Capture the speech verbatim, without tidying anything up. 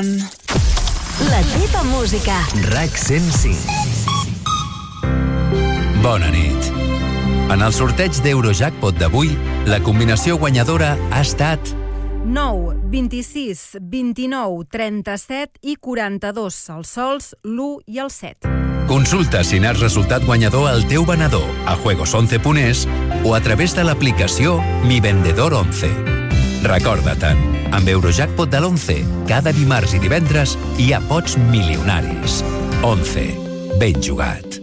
One. La teva música. RAC cent cinc. Bona nit. En el sorteig d'Eurojackpot d'avui, la combinació guanyadora ha estat nou, vint-i-sis, vint-i-nou, trenta-set i quaranta-dos, els sols, l'u i el set. Consulta si n'has resultat guanyador al teu venedor a juegos once punt es o a través de l'aplicació Mi Vendedor once. Recorda-te'n, amb Eurojackpot de l'once, cada dimarts i divendres hi ha pots milionaris. once. Ben jugat.